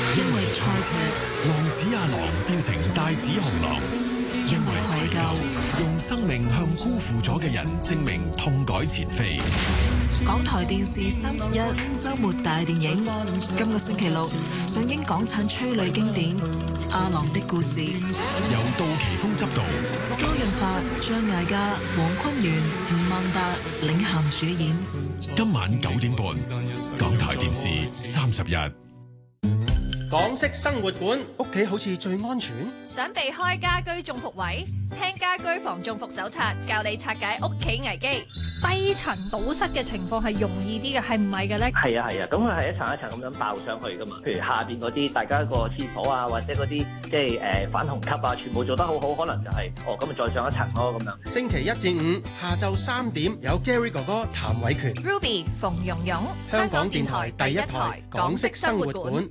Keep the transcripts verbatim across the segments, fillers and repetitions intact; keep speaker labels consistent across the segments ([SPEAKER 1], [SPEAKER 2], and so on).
[SPEAKER 1] 因為賽車，
[SPEAKER 2] 浪子阿郎變成帶子雄狼；
[SPEAKER 1] 因為愧疚，
[SPEAKER 2] 用生命向辜負咗嘅人證明痛改前非。
[SPEAKER 1] 港台電視三十一週末大電影，今個星期六上映港產催淚經典《阿郎的故事》，
[SPEAKER 2] 由杜琪峰執導，
[SPEAKER 1] 周潤發、張艾嘉、黃坤源、吳孟達領銜主演。
[SPEAKER 2] 今晚九點半，港台電視三十一。
[SPEAKER 3] 港式生活館，屋企好似最安全。
[SPEAKER 4] 想避開家居中伏位？聽家居防中伏手冊，教你拆解屋企危機。低層堵塞嘅情況係容易啲嘅，係唔係嘅咧？
[SPEAKER 5] 係啊係啊，咁佢係一層一層咁樣爆上去噶嘛。譬如下邊嗰啲，大家個廁所啊，或者嗰啲即係誒反虹吸啊，全部做得好好，可能就係、是、哦咁啊再上一層咯咁樣。
[SPEAKER 3] 星期一至五下晝三點有 Gary 哥哥譚偉權
[SPEAKER 4] Ruby 馮蓉蓉，
[SPEAKER 3] 香港電台第一台港式生活館。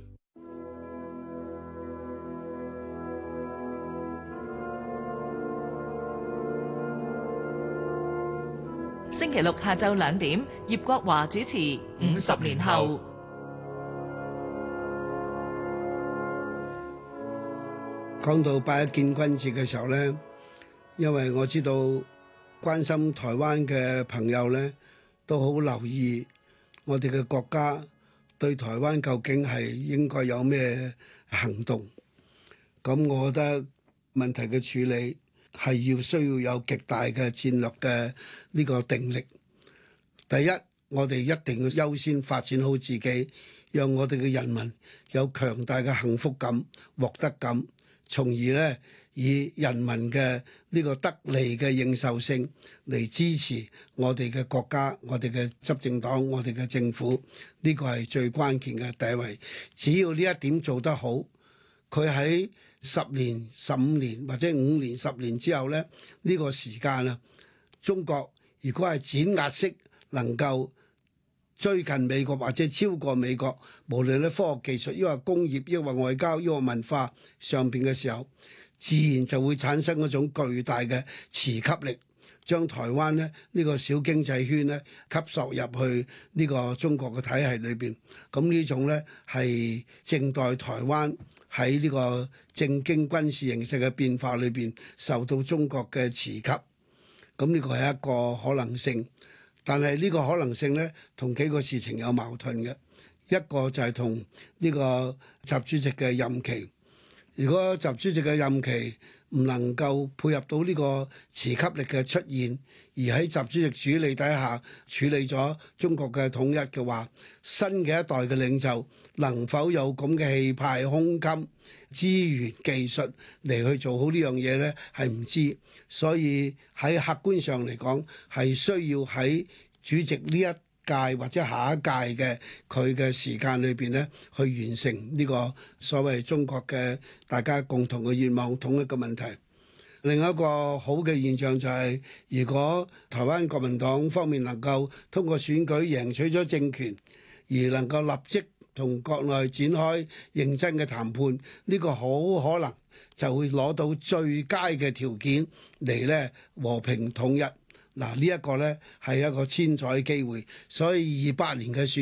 [SPEAKER 6] 星期六下晝兩點，葉國華主持《五十年後》。
[SPEAKER 7] 講到八一建軍節嘅時候呢，因為我知道關心台灣嘅朋友呢，都好留意我哋嘅國家對台灣究竟係應該有咩行動。咁我覺得問題嘅處理係要需要有極大嘅戰略嘅呢個定力。第一，我哋一定要優先發展好自己，讓我哋嘅人民有強大嘅幸福感、獲得感，從而呢以人民嘅呢個得利嘅認受性嚟支持我哋嘅國家、我哋嘅執政黨、我哋嘅政府。呢個係最關鍵嘅第一位。只要呢一點做得好，佢喺十年、十五年或者五年、十年之後咧，呢個時間啊，中國如果係碾壓式能夠追近美國或者超過美國，無論咧科學技術、抑或工業、抑或外交、抑或文化上邊嘅時候，自然就會產生一種巨大嘅磁吸力，將台灣咧呢個小經濟圈咧吸索入去呢個中國嘅體系裏邊。咁呢種咧係正待台灣喺呢個政經軍事形勢嘅變化裏邊受到中國嘅磁吸，咁呢個係一個可能性。但係呢個可能性呢，同幾個事情有矛盾嘅。一個就係同呢個習主席嘅任期，如果習主席嘅任期唔能夠配合到呢個磁吸力嘅出現，而喺習主席主理底下處理咗中國嘅統一嘅話，新嘅一代嘅領袖能否有咁嘅氣派、胸襟、資源、技術嚟去做好呢樣嘢呢？係唔知。所以喺客觀上嚟講，係需要喺主席呢一屆或者下一屆嘅佢嘅時間裏邊咧，去完成呢個所謂中國嘅大家共同嘅願望統一嘅問題。另一個好嘅現象就係、是，如果台灣國民黨方面能夠通過選舉贏取咗政權，而能夠立即同國內展開認真嘅談判，呢、這個好可能就會攞到最佳嘅條件嚟咧和平統一。嗱，呢一個咧係一個千載機會，所以二八年嘅選